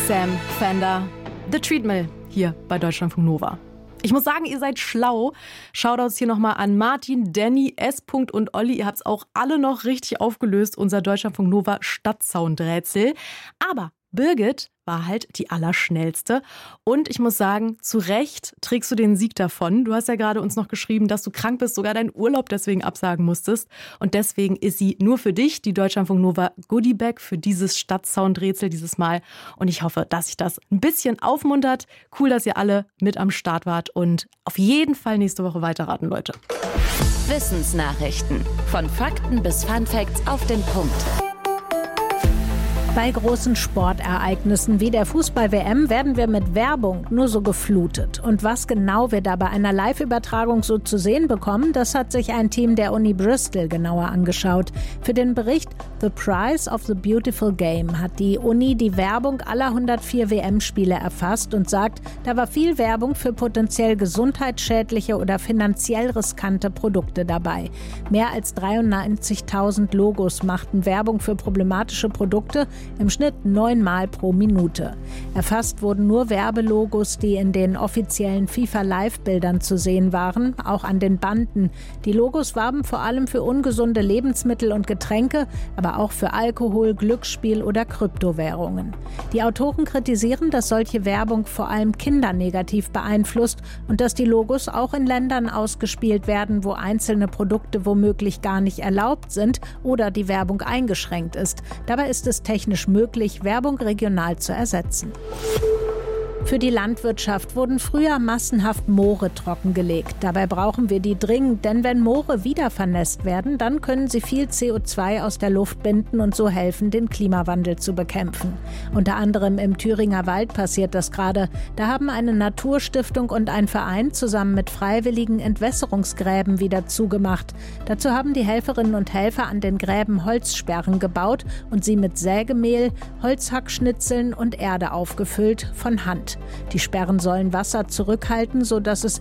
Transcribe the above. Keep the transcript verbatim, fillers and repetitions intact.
Sam Fender, The Treadmill hier bei Deutschlandfunk Nova. Ich muss sagen, ihr seid schlau. Shoutouts hier nochmal an Martin, Danny, S. und Olli. Ihr habt es auch alle noch richtig aufgelöst, unser Deutschlandfunk Nova Stadtsoundrätsel. Aber Birgit war halt die Allerschnellste. Und ich muss sagen, zu Recht trägst du den Sieg davon. Du hast ja gerade uns noch geschrieben, dass du krank bist, sogar deinen Urlaub deswegen absagen musstest. Und deswegen ist sie nur für dich, die Deutschlandfunk Nova Goodie Bag für dieses Stadtsoundrätsel dieses Mal. Und ich hoffe, dass sich das ein bisschen aufmuntert. Cool, dass ihr alle mit am Start wart. Und auf jeden Fall nächste Woche weiterraten, Leute. Wissensnachrichten. Von Fakten bis Funfacts auf den Punkt. Bei großen Sportereignissen wie der Fußball-W M werden wir mit Werbung nur so geflutet. Und was genau wir da bei einer Live-Übertragung so zu sehen bekommen, das hat sich ein Team der Uni Bristol genauer angeschaut. Für den Bericht The Price of the Beautiful Game hat die Uni die Werbung aller hundertvier W M-Spiele erfasst und sagt, da war viel Werbung für potenziell gesundheitsschädliche oder finanziell riskante Produkte dabei. Mehr als dreiundneunzigtausend Logos machten Werbung für problematische Produkte, im Schnitt neunmal pro Minute. Erfasst wurden nur Werbelogos, die in den offiziellen FIFA-Live-Bildern zu sehen waren, auch an den Banden. Die Logos warben vor allem für ungesunde Lebensmittel und Getränke, aber auch für Alkohol, Glücksspiel oder Kryptowährungen. Die Autoren kritisieren, dass solche Werbung vor allem Kinder negativ beeinflusst und dass die Logos auch in Ländern ausgespielt werden, wo einzelne Produkte womöglich gar nicht erlaubt sind oder die Werbung eingeschränkt ist. Dabei ist es technisch möglich, Werbung regional zu ersetzen. Für die Landwirtschaft wurden früher massenhaft Moore trockengelegt. Dabei brauchen wir die dringend, denn wenn Moore wieder vernässt werden, dann können sie viel C O zwei aus der Luft binden und so helfen, den Klimawandel zu bekämpfen. Unter anderem im Thüringer Wald passiert das gerade. Da haben eine Naturstiftung und ein Verein zusammen mit freiwilligen Entwässerungsgräben wieder zugemacht. Dazu haben die Helferinnen und Helfer an den Gräben Holzsperren gebaut und sie mit Sägemehl, Holzhackschnitzeln und Erde aufgefüllt von Hand. Die Sperren sollen Wasser zurückhalten, sodass es